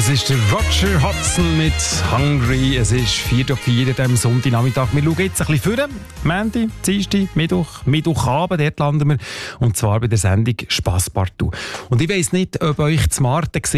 ist der Roger Hodgson mit «Hungry». Es ist 4:04 an diesem Sonntagnachmittag. Wir schauen jetzt ein bisschen vor. Montag, Dienstag, Mittwochabend, dort landen wir. Und zwar bei der Sendung «Spass partout». Und ich weiss nicht, ob euch zu Marten